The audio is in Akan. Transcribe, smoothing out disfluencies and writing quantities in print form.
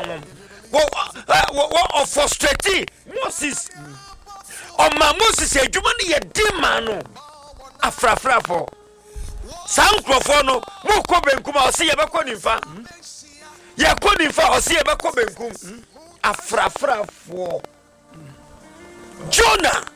amom wo frustrate Moses ma Moses adwuma no ye di ma no afrafrafo sankrofo no mo ko benkum a ose ye beko nimfa ye ko nimfa ose ye beko benkum afrafrafo Jonah